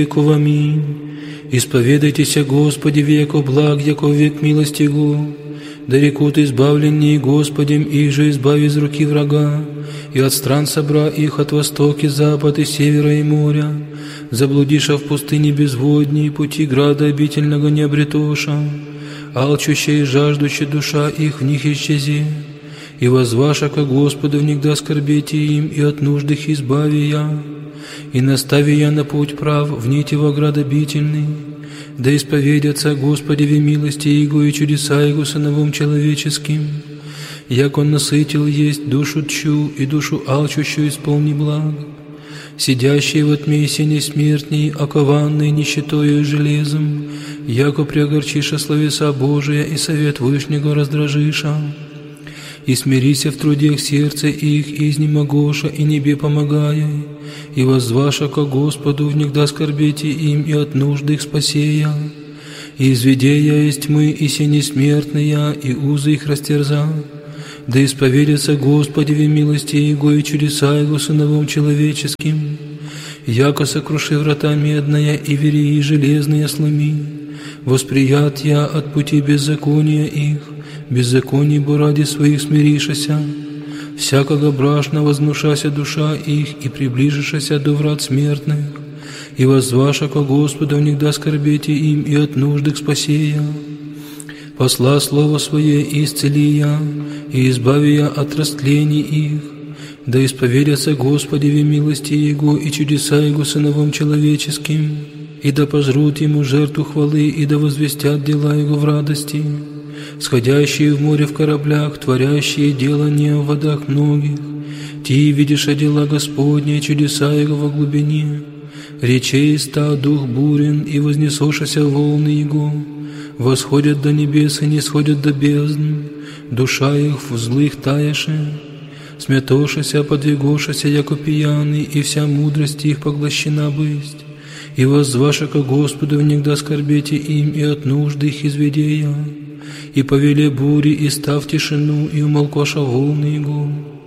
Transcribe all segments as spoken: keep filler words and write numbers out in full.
веков. Аминь. Исповедайтесь, Господи, веко благ, яко век милости Его. Да рекут избавленнее Господем, их же избави из руки врага, и от стран собра их от востока, запад и севера и моря. Заблудиша в пустыне безводней, пути града обительного не обретоша, алчущая и жаждущая душа их в них исчези. И возваша ко Господу внегда скорбете им, и от нужд их избави я, и настави я на путь прав, в нить его град обительный. Да исповедятся Господи в милости Его и чудеса Его сыновом человеческим, як Он насытил есть душу тчу и душу алчущую исполни благ. Сидящие во тьме синей смертней, окованные нищетою и железом, яко преогорчиша словеса Божия и совет Вышнего раздражиша. И смирися в трудах сердца их, и изнемогоша, и небе помогая, и воззваша ко Господу, внегда скорбете им, и от нужды их спасея. И изведея из тьмы, и сени смертные, и узы их растерза. Да исповедятся Господи в милости Его и чудеса Его сыновом человеческим, яко сокруши врата медная, и верии железные сломи. Восприят я от пути беззакония их, беззаконие бо ради своих смиришася, всякого брашна вознушася душа их, и приближишася до врат смертных, и воззваша ко Господу внегда скорбете им, и от нужды к спасея. Посла слово свое и исцели я, и избави я от растлений их. Да исповедятся Господи в милости Его и чудеса Его сыновом человеческим, и да пожрут Ему жертву хвалы, и да возвестят дела Его в радости. Сходящие в море в кораблях, творящие делания в водах многих, ти видишь дела Господни, чудеса Его во глубине. Речей ста дух бурен, и вознесошася волны Его, восходят до небес и не сходят до бездн, душа их в злых таяше. Смятошася, подвигошася, яко пьяный, и вся мудрость их поглощена бысть. И воззваша ко Господу внегда скорбете им, и от нужды их изведея. И повеле бури, и став тишину, и умолкоша волны Его.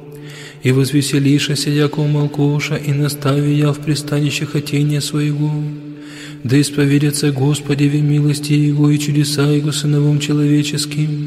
И возвеселишася, яко умолкоша, и настави я в пристанище хотения своего. Да исповедятся Господи в милости Его и чудеса Его сыновом человеческим.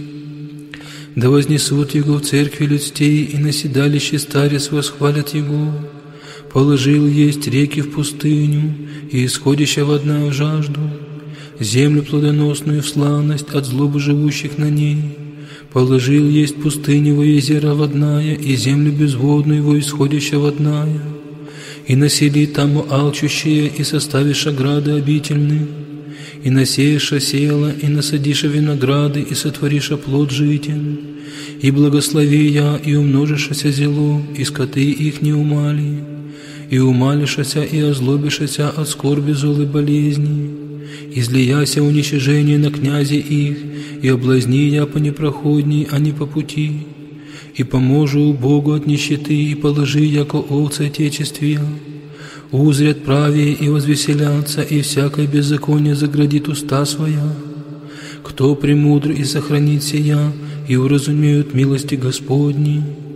Да вознесут Его в церкви людстей, и на седалище старец восхвалят Его. Положил есть реки в пустыню, и исходящая водна в жажду, землю плодоносную в славность от злобы живущих на ней. Положил есть пустыню во езера водная, и землю безводную во исходящая водная. И насели там алчущие, и составишь ограды обительные, и насеешь села, и насадишь винограды, и сотворишь плод житен. И благослови я, и умножишься зело, и скоты их не умали, и умалишься, и озлобишься от скорби злой болезни. Излияся уничижение на князи их, и облазни я по непроходней, а не по пути. И поможу Богу от нищеты, и положи, яко овцы отечествия. Узрят правее и возвеселятся, и всякое беззаконие заградит уста своя. Кто премудр и сохранит сия, и уразумеют милости Господни.